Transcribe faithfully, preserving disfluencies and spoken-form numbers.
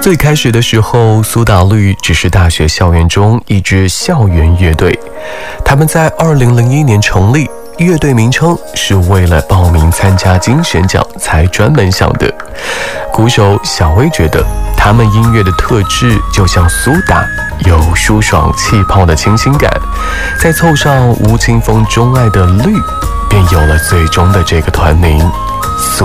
最开始的时候，苏打绿只是大学校园中一支校园乐队，他们在二零零一年成立，乐队名称是为了报名参加金选奖才专门想的。鼓手小薇觉得他们音乐的特质就像苏打，有舒爽气泡的清新感，再凑上吴青峰钟爱的绿，便有了最终的这个团名苏